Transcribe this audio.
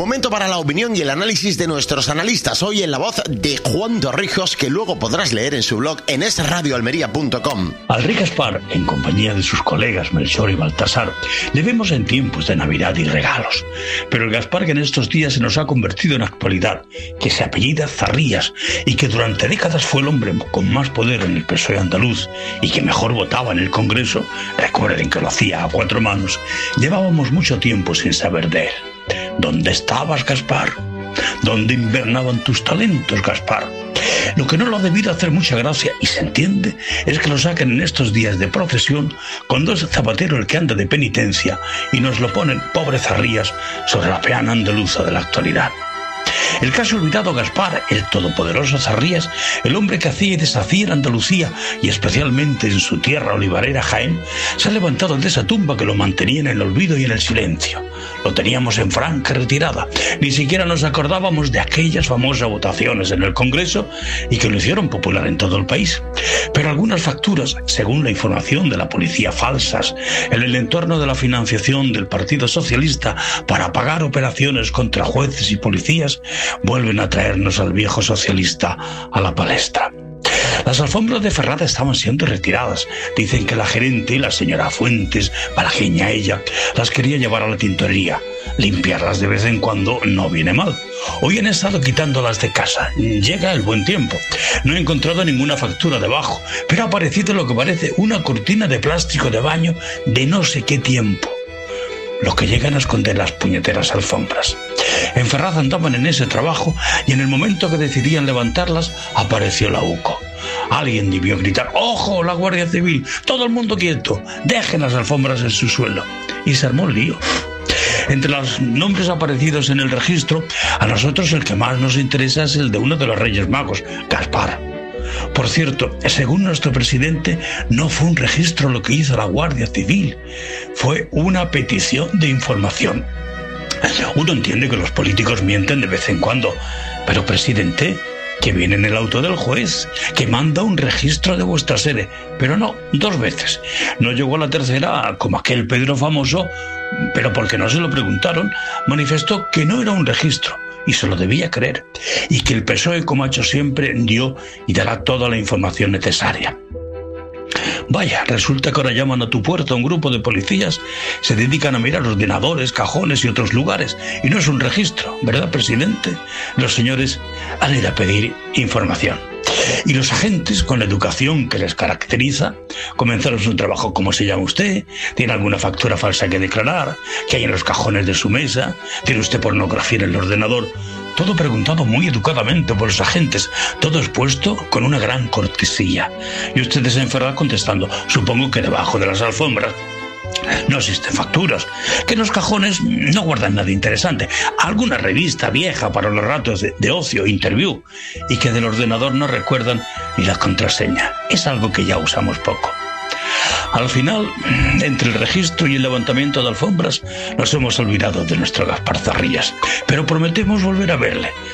Momento para la opinión y el análisis de nuestros analistas, hoy en la voz de Juan Torrijos, que luego podrás leer en su blog en esradioalmería.com. Al rey Gaspar, en compañía de sus colegas Melchor y Baltasar, le vemos en tiempos de Navidad y regalos. Pero el Gaspar que en estos días se nos ha convertido en actualidad, que se apellida Zarrías y que durante décadas fue el hombre con más poder en el PSOE andaluz y que mejor votaba en el Congreso, recuerden que lo hacía a 4 manos, llevábamos mucho tiempo sin saber de él. ¿Dónde estabas, Gaspar? ¿Dónde invernaban tus talentos, Gaspar? Lo que no lo ha debido hacer mucha gracia, y se entiende, es que lo saquen en estos días de procesión cuando es Zapatero el que anda de penitencia y nos lo ponen, pobre Zarrías, sobre la peana andaluza de la actualidad. El casi olvidado Gaspar, el todopoderoso Zarrías, el hombre que hacía y deshacía en Andalucía y especialmente en su tierra olivarera Jaén, se ha levantado de esa tumba que lo mantenía en el olvido y en el silencio. Lo teníamos en franca retirada, ni siquiera nos acordábamos de aquellas famosas votaciones en el Congreso y que lo hicieron popular en todo el país. Pero algunas facturas, según la información de la policía falsas, en el entorno de la financiación del Partido Socialista para pagar operaciones contra jueces y policías, vuelven a traernos al viejo socialista a la palestra. Las alfombras de Ferrada estaban siendo retiradas. Dicen que la gerente, la señora Fuentes, malagueña ella, las quería llevar a la tintorería. Limpiarlas de vez en cuando no viene mal. Hoy han estado quitándolas de casa. Llega el buen tiempo. No he encontrado ninguna factura debajo, pero ha aparecido lo que parece una cortina de plástico de baño de no sé qué tiempo. Lo que llegan a esconder las puñeteras alfombras. En Ferraz andaban en ese trabajo y en el momento que decidían levantarlas apareció la UCO. Alguien debió gritar: ¡ojo, la Guardia Civil! ¡Todo el mundo quieto! ¡Dejen las alfombras en su suelo! Y se armó el lío. Entre los nombres aparecidos en el registro, a nosotros el que más nos interesa es el de uno de los Reyes Magos, Gaspar. Por cierto, según nuestro presidente, no fue un registro lo que hizo la Guardia Civil, fue una petición de información. Uno entiende que los políticos mienten de vez en cuando, pero presidente, que viene en el auto del juez, que manda un registro de vuestra sede, pero no, 2 veces. No llegó a la tercera como aquel Pedro famoso, pero porque no se lo preguntaron, manifestó que no era un registro, y se lo debía creer, y que el PSOE, como ha hecho siempre, dio y dará toda la información necesaria. Vaya, resulta que ahora llaman a tu puerta un grupo de policías, se dedican a mirar ordenadores, cajones y otros lugares, y no es un registro, ¿verdad, presidente? Los señores han ido a pedir información. Y los agentes, con la educación que les caracteriza, comenzaron su trabajo. ¿Cómo se llama usted? ¿Tiene alguna factura falsa que declarar? ¿Qué hay en los cajones de su mesa? ¿Tiene usted pornografía en el ordenador? Todo preguntado muy educadamente por los agentes, todo expuesto con una gran cortesía. Y ustedes en Ferraz contestando: supongo que debajo de las alfombras no existen facturas, que en los cajones no guardan nada interesante, alguna revista vieja para los ratos de ocio, interview, y que del ordenador no recuerdan ni la contraseña. Es algo que ya usamos poco. Al final, entre el registro y el levantamiento de alfombras, nos hemos olvidado de nuestro Gaspar Zarrías, pero prometemos volver a verle.